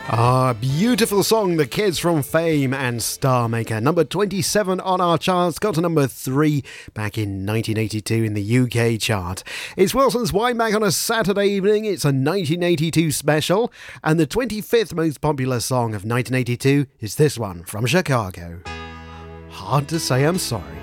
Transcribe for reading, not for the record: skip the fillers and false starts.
Beautiful song, The Kids from Fame and Star Maker. Number 27 on our charts, got to number 3 back in 1982 in the UK chart. It's Wilson's Wine Bag on a Saturday evening. It's a 1982 special, and the 25th most popular song of 1982 is this one from Chicago. Hard to Say I'm Sorry.